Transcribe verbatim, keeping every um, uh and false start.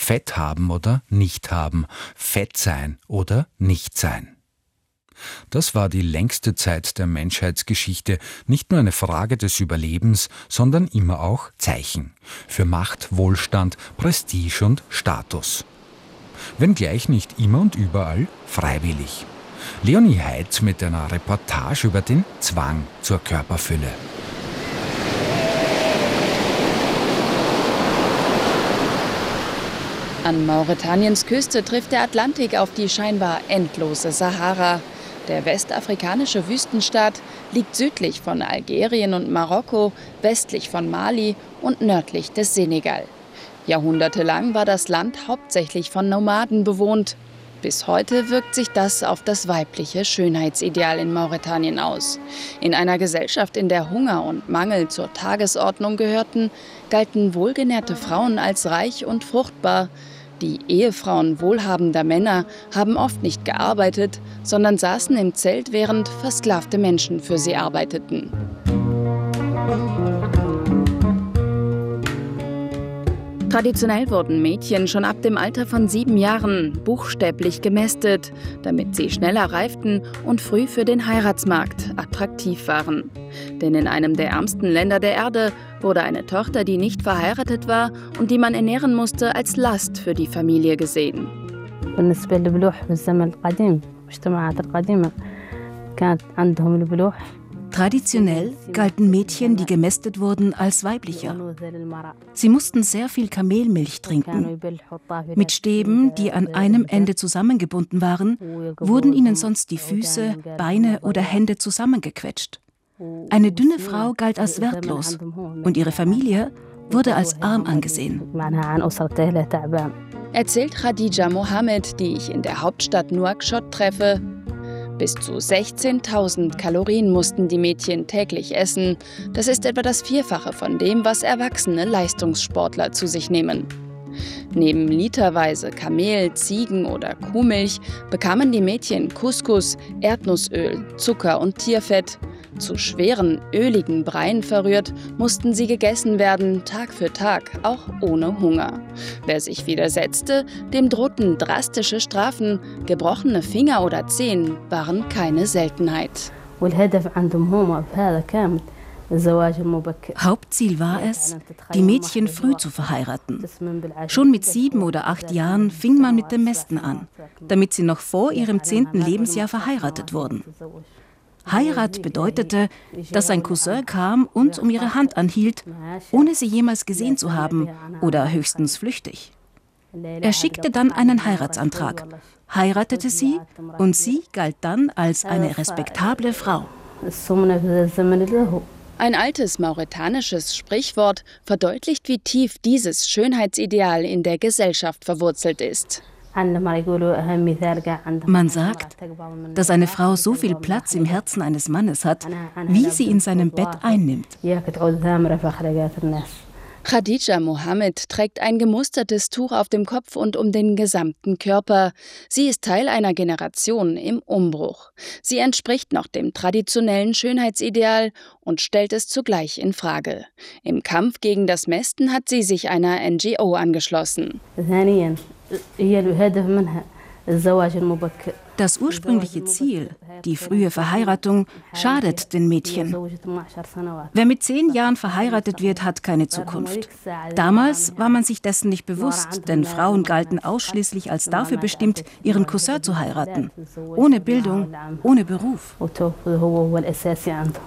Fett haben oder nicht haben, Fett sein oder nicht sein. Das war die längste Zeit der Menschheitsgeschichte nicht nur eine Frage des Überlebens, sondern immer auch Zeichen für Macht, Wohlstand, Prestige und Status. Wenngleich nicht immer und überall freiwillig. Leonie Heid mit einer Reportage über den Zwang zur Körperfülle. An Mauretaniens Küste trifft der Atlantik auf die scheinbar endlose Sahara. Der westafrikanische Wüstenstaat liegt südlich von Algerien und Marokko, westlich von Mali und nördlich des Senegal. Jahrhundertelang war das Land hauptsächlich von Nomaden bewohnt. Bis heute wirkt sich das auf das weibliche Schönheitsideal in Mauretanien aus. In einer Gesellschaft, in der Hunger und Mangel zur Tagesordnung gehörten, galten wohlgenährte Frauen als reich und fruchtbar. Die Ehefrauen wohlhabender Männer haben oft nicht gearbeitet, sondern saßen im Zelt, während versklavte Menschen für sie arbeiteten. Traditionell wurden Mädchen schon ab dem Alter von sieben Jahren buchstäblich gemästet, damit sie schneller reiften und früh für den Heiratsmarkt attraktiv waren. Denn in einem der ärmsten Länder der Erde wurde eine Tochter, die nicht verheiratet war und die man ernähren musste, als Last für die Familie gesehen. Traditionell galten Mädchen, die gemästet wurden, als weiblicher. Sie mussten sehr viel Kamelmilch trinken. Mit Stäben, die an einem Ende zusammengebunden waren, wurden ihnen sonst die Füße, Beine oder Hände zusammengequetscht. Eine dünne Frau galt als wertlos und ihre Familie wurde als arm angesehen. Erzählt Khadija Mohammed, die ich in der Hauptstadt Nouakchott treffe. Bis zu sechzehntausend Kalorien mussten die Mädchen täglich essen. Das ist etwa das Vierfache von dem, was erwachsene Leistungssportler zu sich nehmen. Neben literweise Kamel-, Ziegen- oder Kuhmilch bekamen die Mädchen Couscous, Erdnussöl, Zucker und Tierfett. Zu schweren, öligen Breien verrührt, mussten sie gegessen werden, Tag für Tag, auch ohne Hunger. Wer sich widersetzte, dem drohten drastische Strafen, gebrochene Finger oder Zehen waren keine Seltenheit. Hauptziel war es, die Mädchen früh zu verheiraten. Schon mit sieben oder acht Jahren fing man mit dem Mästen an, damit sie noch vor ihrem zehnten Lebensjahr verheiratet wurden. Heirat bedeutete, dass ein Cousin kam und um ihre Hand anhielt, ohne sie jemals gesehen zu haben oder höchstens flüchtig. Er schickte dann einen Heiratsantrag, heiratete sie und sie galt dann als eine respektable Frau. Ein altes mauretanisches Sprichwort verdeutlicht, wie tief dieses Schönheitsideal in der Gesellschaft verwurzelt ist. Man sagt, dass eine Frau so viel Platz im Herzen eines Mannes hat, wie sie in seinem Bett einnimmt. Khadija Mohammed trägt ein gemustertes Tuch auf dem Kopf und um den gesamten Körper. Sie ist Teil einer Generation im Umbruch. Sie entspricht noch dem traditionellen Schönheitsideal und stellt es zugleich in Frage. Im Kampf gegen das Mästen hat sie sich einer N G O angeschlossen. Das ursprüngliche Ziel, die frühe Verheiratung, schadet den Mädchen. Wer mit zehn Jahren verheiratet wird, hat keine Zukunft. Damals war man sich dessen nicht bewusst, denn Frauen galten ausschließlich als dafür bestimmt, ihren Cousin zu heiraten. Ohne Bildung, ohne Beruf.